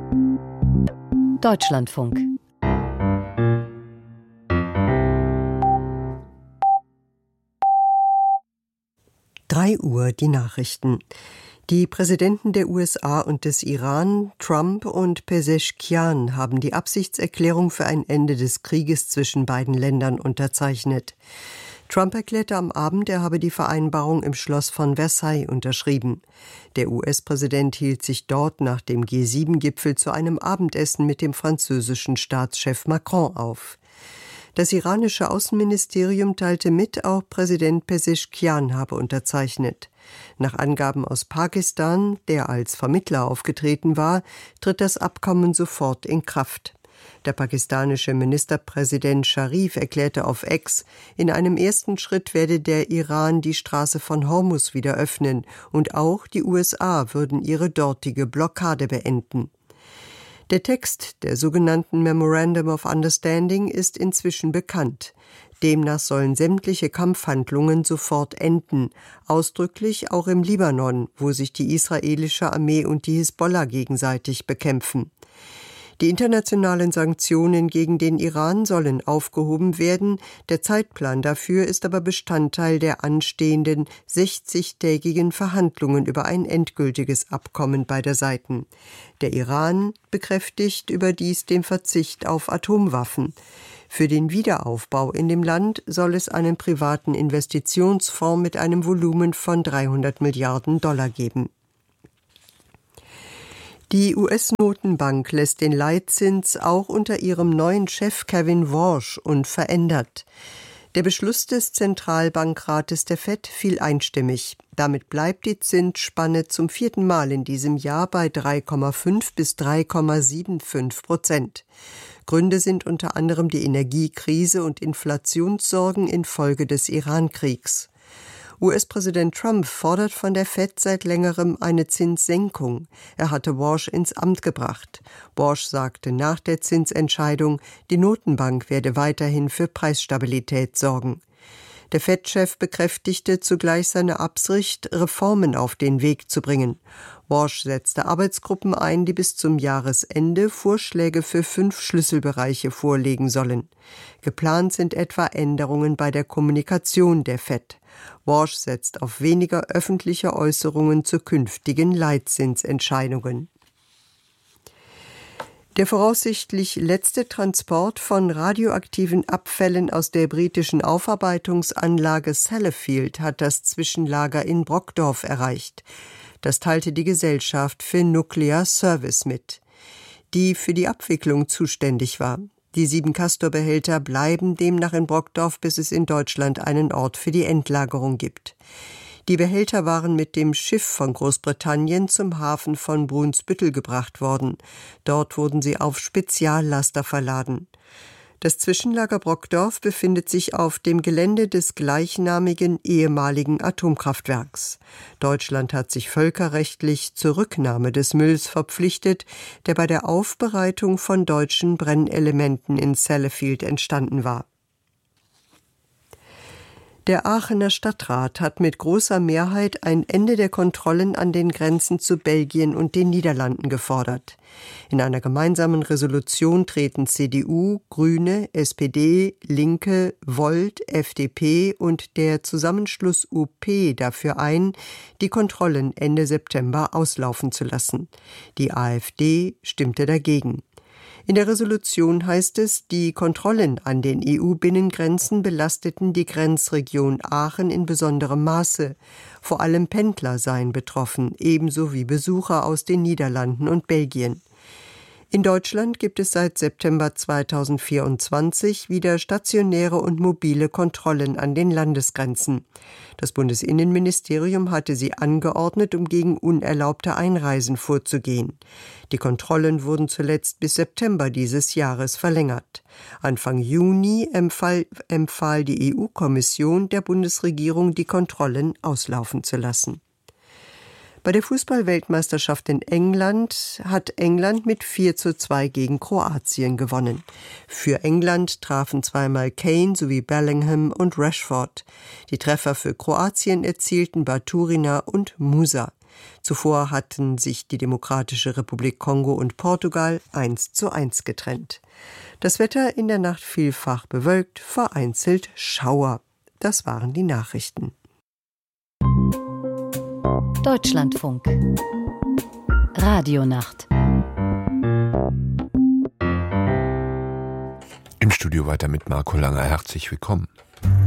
Deutschlandfunk. Uhr die Nachrichten. Die Präsidenten der USA und des Iran, Trump und Pezeshkian, haben die Absichtserklärung für ein Ende des Krieges zwischen beiden Ländern unterzeichnet. Trump erklärte am Abend, er habe die Vereinbarung im Schloss von Versailles unterschrieben. Der US-Präsident hielt sich dort nach dem G7-Gipfel zu einem Abendessen mit dem französischen Staatschef Macron auf. Das iranische Außenministerium teilte mit, auch Präsident Pezeshkian habe unterzeichnet. Nach Angaben aus Pakistan, der als Vermittler aufgetreten war, tritt das Abkommen sofort in Kraft. Der pakistanische Ministerpräsident Sharif erklärte auf X, in einem ersten Schritt werde der Iran die Straße von Hormuz wieder öffnen und auch die USA würden ihre dortige Blockade beenden. Der Text der sogenannten Memorandum of Understanding ist inzwischen bekannt. Demnach sollen sämtliche Kampfhandlungen sofort enden, ausdrücklich auch im Libanon, wo sich die israelische Armee und die Hisbollah gegenseitig bekämpfen. Die internationalen Sanktionen gegen den Iran sollen aufgehoben werden, der Zeitplan dafür ist aber Bestandteil der anstehenden 60-tägigen Verhandlungen über ein endgültiges Abkommen beider Seiten. Der Iran bekräftigt überdies den Verzicht auf Atomwaffen. Für den Wiederaufbau in dem Land soll es einen privaten Investitionsfonds mit einem Volumen von $300 Milliarden geben. Die US-Notenbank lässt den Leitzins auch unter ihrem neuen Chef Kevin Warsh unverändert. Der Beschluss des Zentralbankrates der FED fiel einstimmig. Damit bleibt die Zinsspanne zum 4. Mal in diesem Jahr bei 3,5 bis 3,75%. Gründe sind unter anderem die Energiekrise und Inflationssorgen infolge des Iran-Kriegs. US-Präsident Trump fordert von der FED seit längerem eine Zinssenkung. Er hatte Warsh ins Amt gebracht. Warsh sagte nach der Zinsentscheidung, die Notenbank werde weiterhin für Preisstabilität sorgen. Der FED-Chef bekräftigte zugleich seine Absicht, Reformen auf den Weg zu bringen. Warsh setzte Arbeitsgruppen ein, die bis zum Jahresende Vorschläge für 5 Schlüsselbereiche vorlegen sollen. Geplant sind etwa Änderungen bei der Kommunikation der FED. Warsh setzt auf weniger öffentliche Äußerungen zu künftigen Leitzinsentscheidungen. Der voraussichtlich letzte Transport von radioaktiven Abfällen aus der britischen Aufarbeitungsanlage Sellafield hat das Zwischenlager in Brockdorf erreicht. Das teilte die Gesellschaft für Nuclear Service mit, die für die Abwicklung zuständig war. Die 7 Castor-Behälter bleiben demnach in Brockdorf, bis es in Deutschland einen Ort für die Endlagerung gibt. Die Behälter waren mit dem Schiff von Großbritannien zum Hafen von Brunsbüttel gebracht worden. Dort wurden sie auf Speziallaster verladen. Das Zwischenlager Brockdorf befindet sich auf dem Gelände des gleichnamigen ehemaligen Atomkraftwerks. Deutschland hat sich völkerrechtlich zur Rücknahme des Mülls verpflichtet, der bei der Aufbereitung von deutschen Brennelementen in Sellafield entstanden war. Der Aachener Stadtrat hat mit großer Mehrheit ein Ende der Kontrollen an den Grenzen zu Belgien und den Niederlanden gefordert. In einer gemeinsamen Resolution treten CDU, Grüne, SPD, Linke, Volt, FDP und der Zusammenschluss UP dafür ein, die Kontrollen Ende September auslaufen zu lassen. Die AfD stimmte dagegen. In der Resolution heißt es, die Kontrollen an den EU-Binnengrenzen belasteten die Grenzregion Aachen in besonderem Maße. Vor allem Pendler seien betroffen, ebenso wie Besucher aus den Niederlanden und Belgien. In Deutschland gibt es seit September 2024 wieder stationäre und mobile Kontrollen an den Landesgrenzen. Das Bundesinnenministerium hatte sie angeordnet, um gegen unerlaubte Einreisen vorzugehen. Die Kontrollen wurden zuletzt bis September dieses Jahres verlängert. Anfang Juni empfahl die EU-Kommission der Bundesregierung, die Kontrollen auslaufen zu lassen. Bei der Fußball-Weltmeisterschaft in England hat England mit 4:2 gegen Kroatien gewonnen. Für England trafen zweimal Kane sowie Bellingham und Rashford. Die Treffer für Kroatien erzielten Baturina und Musa. Zuvor hatten sich die Demokratische Republik Kongo und Portugal 1:1 getrennt. Das Wetter in der Nacht vielfach bewölkt, vereinzelt Schauer. Das waren die Nachrichten. Deutschlandfunk Radionacht. Im Studio weiter mit Marco Langer. Herzlich willkommen.